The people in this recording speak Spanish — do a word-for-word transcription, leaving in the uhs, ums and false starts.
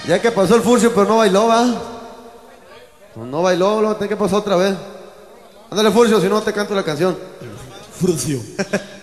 Ya que pasó el Furcio, pero no bailó, va. No, no bailó, lo tengo que pasar otra vez. Ándale, Furcio, si no te canto la canción. Furcio.